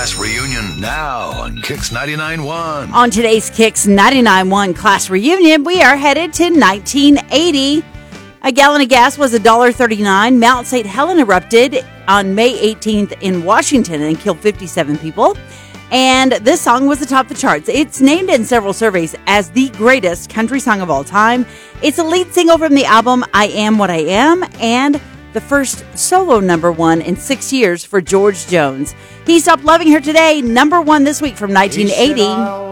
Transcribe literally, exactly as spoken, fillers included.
Class Reunion now on Kicks ninety-nine point one. On today's Kicks ninety-nine point one Class Reunion, we are headed to nineteen eighty. A gallon of gas was one dollar thirty-nine. Mount Saint Helens erupted on May eighteenth in Washington and killed fifty-seven people. And this song was atop the charts. It's named in several surveys as the greatest country song of all time. It's a lead single from the album I Am What I Am, and the first solo number one in six years for George Jones. He Stopped Loving Her Today, number one this week from nineteen eighty.